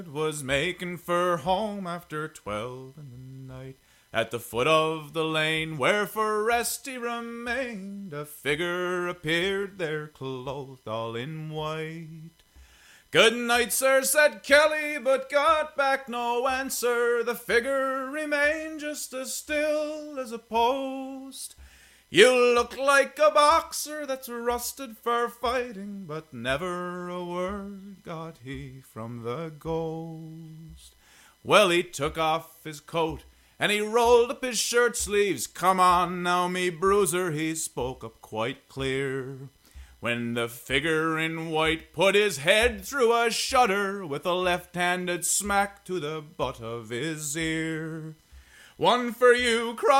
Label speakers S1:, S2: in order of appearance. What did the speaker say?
S1: was making for home after 12 in the night. At the foot of the lane where for rest he remained, a figure appeared there clothed all in white. "Good night, sir," said Kelly, but got back no answer. The figure remained just as still as a post. "You look like a boxer that's rusted for fighting," but never a word got he from the ghost. Well, he took off his coat and he rolled up his shirt sleeves. "Come on now, me bruiser," he spoke up quite clear. When the figure in white put his head through a shutter with a left-handed smack to the butt of his ear. "One for you," cried